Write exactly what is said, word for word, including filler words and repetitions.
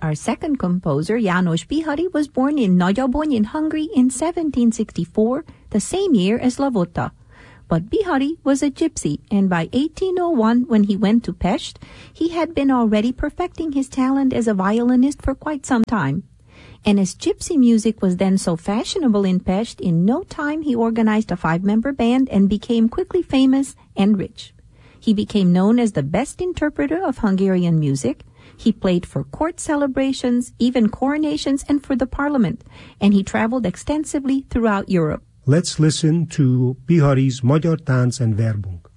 Our second composer, János Bihari, was born in Nagyabony in Hungary in seventeen sixty-four, the same year as Lavota. But Bihari was a gypsy, and by eighteen oh one, when he went to Pest, he had been already perfecting his talent as a violinist for quite some time. And as gypsy music was then so fashionable in Pest, in no time he organized a five-member band and became quickly famous and rich. He became known as the best interpreter of Hungarian music. He played for court celebrations, even coronations, and for the parliament, and he traveled extensively throughout Europe. Let's listen to Bihari's Magyar Tánc and Verbunk.